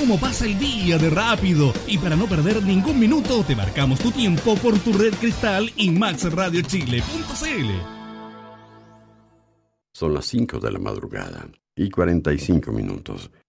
cómo pasa el día de rápido. Y para no perder ningún minuto, te marcamos tu tiempo por tu red Cristal y maxradiochile.cl. Son las 5 de la madrugada y 45 minutos.